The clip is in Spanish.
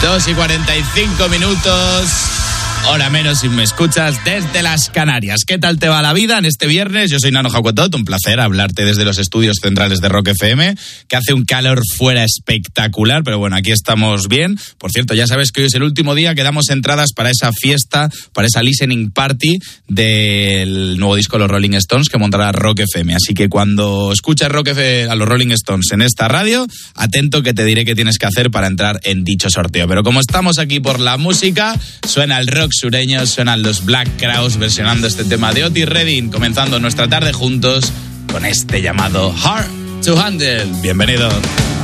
2:45, hora menos si me escuchas desde las Canarias. ¿Qué tal te va la vida en este viernes? Yo soy Nano Jacotot, un placer hablarte desde los estudios centrales de Rock FM, que hace un calor fuera espectacular, pero bueno, aquí estamos bien. Por cierto, ya sabes que hoy es el último día que damos entradas para esa fiesta, para esa listening party del nuevo disco de los Rolling Stones que montará Rock FM. Así que cuando escuches Rock FM a los Rolling Stones en esta radio, atento que te diré qué tienes que hacer para entrar en dicho sorteo. Pero como estamos aquí por la música, suena el rock sureño, suenan los Black Crowes versionando este tema de Otis Redding, comenzando nuestra tarde juntos con este llamado Hard to Handle. Bienvenido.